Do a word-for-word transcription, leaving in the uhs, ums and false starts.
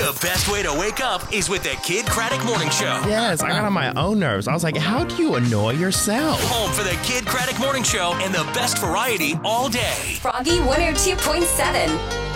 The best way to wake up is with the Kid Craddock Morning Show. Yes, I got on my own nerves. I was like, how do you annoy yourself? Home for the Kid Craddock Morning Show and the best variety all day. Froggy one oh two point seven.